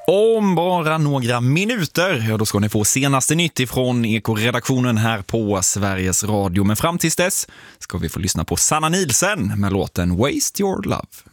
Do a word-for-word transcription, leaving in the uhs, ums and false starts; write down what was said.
Om bara några minuter, ja, då ska ni få senaste nytt ifrån Eko-redaktionen här på Sveriges Radio. Men fram tills dess ska vi få lyssna på Sanna Nielsen med låten Waste Your Love.